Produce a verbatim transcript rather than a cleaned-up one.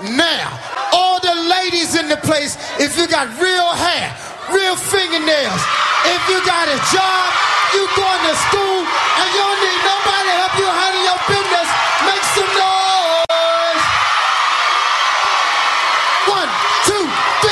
now. All the ladies in the place, if you got real hair, real fingernails, if you got a job,